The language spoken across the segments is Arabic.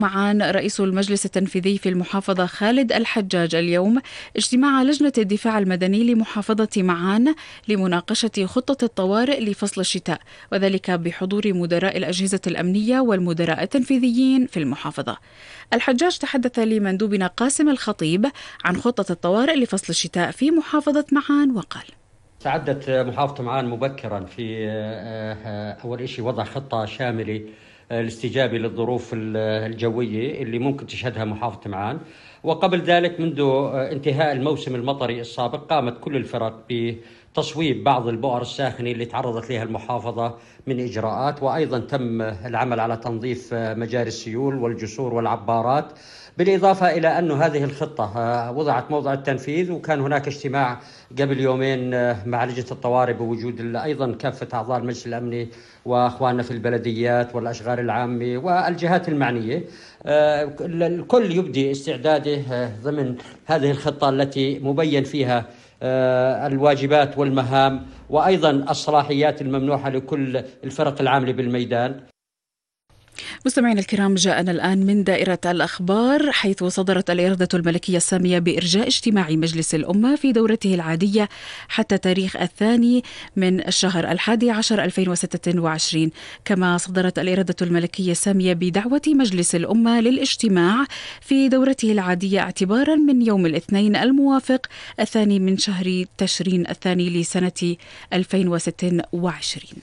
معا رئيس المجلس التنفيذي في المحافظة خالد الحجاج اليوم اجتماع لجنة الدفاع المدني لمحافظة معان لمناقشة خطة الطوارئ لفصل الشتاء، وذلك بحضور مدراء الأجهزة الأمنية والمدراء التنفيذيين في المحافظة. الحجاج تحدث لمندوبنا قاسم الخطيب عن خطة الطوارئ لفصل الشتاء في محافظة معان وقال: تعدت محافظة معان مبكرا في أول شيء وضع خطة شاملة الاستجابة للظروف الجوية اللي ممكن تشهدها محافظة معان. وقبل ذلك منذ انتهاء الموسم المطري السابق قامت كل الفرق بتصويب بعض البؤر الساخنة اللي تعرضت لها المحافظة من إجراءات، وأيضا تم العمل على تنظيف مجاري السيول والجسور والعبارات، بالإضافة إلى أن هذه الخطة وضعت موضع التنفيذ. وكان هناك اجتماع قبل يومين مع لجنة الطوارئ بوجود أيضا كافة أعضاء المجلس الأمني وأخواننا في البلديات والأشغال العامة والجهات المعنية. الكل يبدي استعداده ضمن هذه الخطة التي مبين فيها الواجبات والمهام وأيضا الصلاحيات الممنوحة لكل الفرق العاملة بالميدان. مستمعينا الكرام، جاءنا الآن من دائرة الأخبار، حيث صدرت الإرادة الملكية السامية بإرجاء اجتماع مجلس الأمة في دورته العادية حتى تاريخ 2 من الشهر 11 2026. كما صدرت الإرادة الملكية السامية بدعوة مجلس الأمة للاجتماع في دورته العادية اعتبارا من يوم الاثنين الموافق 2 من شهر تشرين الثاني لسنة 2026.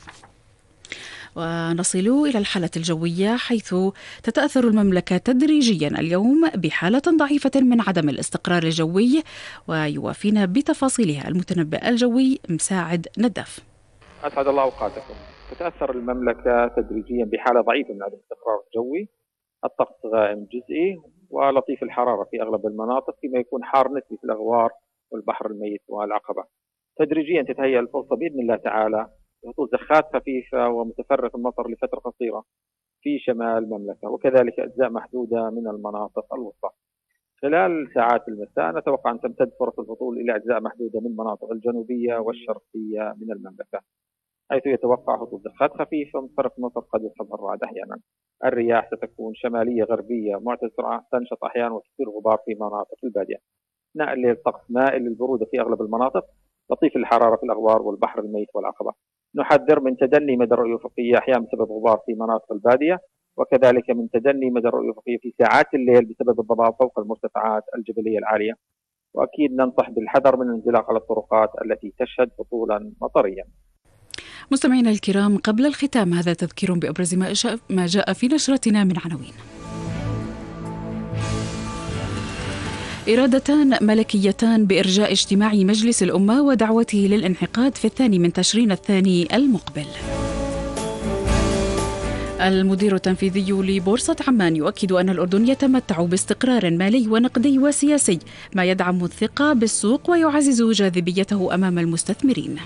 ونصل إلى الحالة الجوية، حيث تتأثر المملكة تدريجيا اليوم بحالة ضعيفة من عدم الاستقرار الجوي، ويوافينا بتفاصيلها المتنبئ الجوي مساعد ندف. أسعد الله أوقاتكم. تتأثر المملكة تدريجيا بحالة ضعيفة من عدم الاستقرار الجوي، الطقس غائم جزئي ولطيف الحرارة في أغلب المناطق، فيما يكون حار نسبي في الأغوار والبحر الميت والعقبة. تدريجيا تتهيأ الفرصة بإذن الله تعالى هطول زخات خفيفة ومتفرق المطر لفترة قصيرة في شمال المملكة، وكذلك أجزاء محدودة من المناطق الوسطى. خلال ساعات المساء نتوقع أن تمتد فرص الهطول إلى أجزاء محدودة من المناطق الجنوبية والشرقية من المملكة، حيث يتوقع هطول زخات خفيفة ومتفرق المطر قد يصحبها الرعد أحيانا. الرياح ستكون شمالية غربية معتدلة تنشط أحيانا وتثير غبار في مناطق البادية. نقل الطقس مائل للبرودة في أغلب المناطق، لطيف الحرارة في الأغوار والبحر الميت والعقبة. نحذر من تدني مدى الرؤية الأفقية أحيانا بسبب غبار في مناطق البادية، وكذلك من تدني مدى الرؤية الأفقية في ساعات الليل بسبب الضباب فوق المرتفعات الجبلية العالية. وأكيد ننصح بالحذر من الانزلاق على الطرقات التي تشهد هطولا مطريا. مستمعينا الكرام، قبل الختام هذا تذكير بأبرز ما جاء في نشرتنا من عناوين. إرادتان ملكيتان بإرجاء اجتماع مجلس الأمة ودعوته للانعقاد في 2 من تشرين الثاني المقبل. المدير التنفيذي لبورصة عمان يؤكد أن الأردن يتمتع باستقرار مالي ونقدي وسياسي، ما يدعم الثقة بالسوق ويعزز جاذبيته أمام المستثمرين.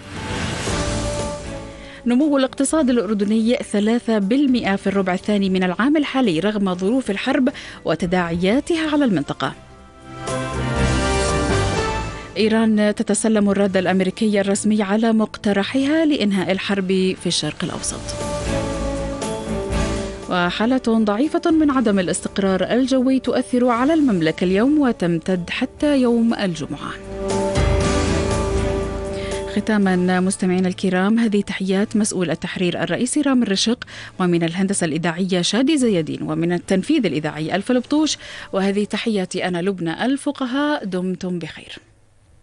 نمو الاقتصاد الأردني 3% في الربع الثاني من العام الحالي رغم ظروف الحرب وتداعياتها على المنطقة. إيران تتسلم الرد الأمريكي الرسمي على مقترحها لإنهاء الحرب في الشرق الأوسط. وحالة ضعيفة من عدم الاستقرار الجوي تؤثر على المملكة اليوم وتمتد حتى يوم الجمعة. ختاما مستمعينا الكرام، هذه تحيات مسؤول التحرير الرئيسي رام الرشق، ومن الهندسة الإذاعية شادي زيادين، ومن التنفيذ الإذاعي الفلبطوش، وهذه تحياتي أنا لبنى الفقهاء. دمتم بخير.